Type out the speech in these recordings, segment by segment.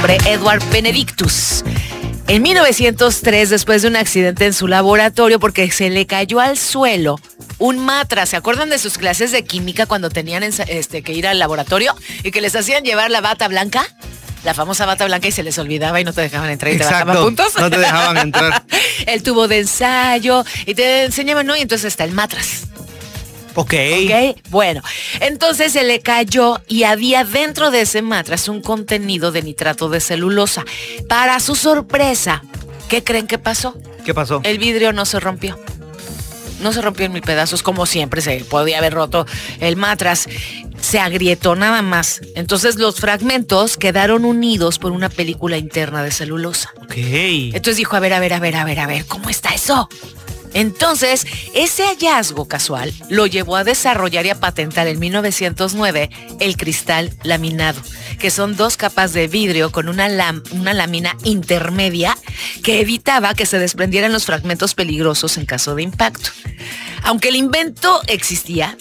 nombre Edward Benedictus. En 1903, después de un accidente en su laboratorio porque se le cayó al suelo un matraz. ¿Se acuerdan de sus clases de química cuando tenían que ir al laboratorio y que les hacían llevar la bata blanca? La famosa bata blanca y se les olvidaba y no te dejaban entrar y te bajaban puntos. No te dejaban entrar. El tubo de ensayo y te enseñaban, ¿no? Y entonces está el matraz. Ok. Bueno, entonces se le cayó y había dentro de ese matraz un contenido de nitrato de celulosa. Para su sorpresa, ¿qué creen que pasó? ¿Qué pasó? El vidrio no se rompió. No se rompió en mil pedazos, como siempre se podía haber roto el matraz. Se agrietó nada más. Entonces los fragmentos quedaron unidos por una película interna de celulosa. Ok. Entonces dijo, a ver, ¿cómo está eso? Entonces, ese hallazgo casual lo llevó a desarrollar y a patentar en 1909 el cristal laminado, que son 2 capas de vidrio con una lámina intermedia que evitaba que se desprendieran los fragmentos peligrosos en caso de impacto. Aunque el invento existía,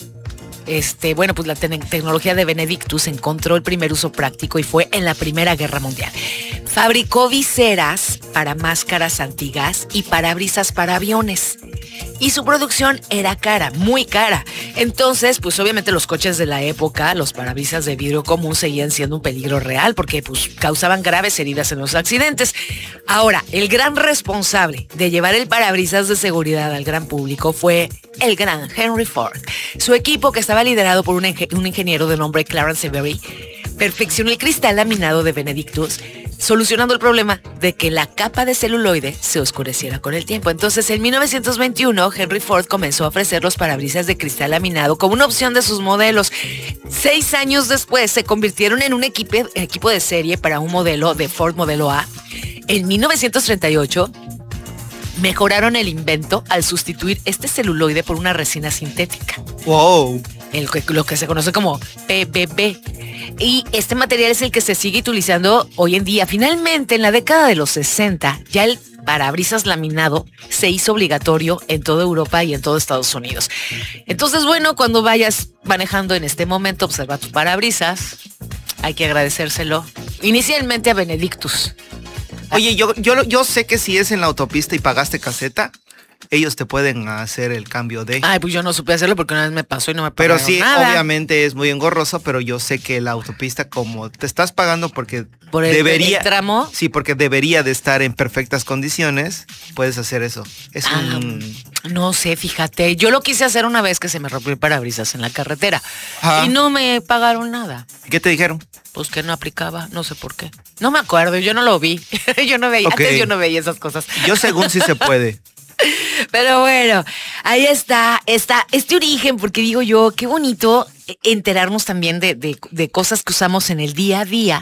pues la tecnología de Benedictus encontró el primer uso práctico y fue en la Primera Guerra Mundial. Fabricó viseras para máscaras antigas y parabrisas para aviones. Y su producción era cara, muy cara. Entonces, pues obviamente los coches de la época, los parabrisas de vidrio común seguían siendo un peligro real porque pues causaban graves heridas en los accidentes. Ahora, el gran responsable de llevar el parabrisas de seguridad al gran público fue el gran Henry Ford. Su equipo, que estaba liderado por un ingeniero de nombre Clarence Severy, perfeccionó el cristal laminado de Benedictus, solucionando el problema de que la capa de celuloide se oscureciera con el tiempo. Entonces, en 1921, Henry Ford comenzó a ofrecer los parabrisas de cristal laminado como una opción de sus modelos. 6 años después, se convirtieron en un equipo de serie para un modelo de Ford Modelo A. En 1938, mejoraron el invento al sustituir este celuloide por una resina sintética. ¡Wow! Lo que se conoce como PBB. Y este material es el que se sigue utilizando hoy en día. Finalmente, en la década de los 60, ya el parabrisas laminado se hizo obligatorio en toda Europa y en todo Estados Unidos. Entonces, bueno, cuando vayas manejando en este momento, observa tu parabrisas. Hay que agradecérselo inicialmente a Benedictus. Oye, yo sé que si es en la autopista y pagaste caseta, ellos te pueden hacer el cambio de... Ay, pues yo no supe hacerlo porque una vez me pasó y no me pagaron Pero sí, nada. obviamente es muy engorroso, pero yo sé que la autopista, como te estás pagando porque ¿Por el tramo? Sí, porque debería de estar en perfectas condiciones, puedes hacer eso. Es No sé, fíjate. Yo lo quise hacer una vez que se me rompió el parabrisas en la carretera. Ajá. Y no me pagaron nada. ¿Qué te dijeron? Pues que no aplicaba, no sé por qué. No me acuerdo, yo no lo vi. Yo no veía, Okay. Antes yo no veía esas cosas. Yo según sí se puede. Pero bueno, ahí está este origen, porque digo yo, qué bonito enterarnos también de cosas que usamos en el día a día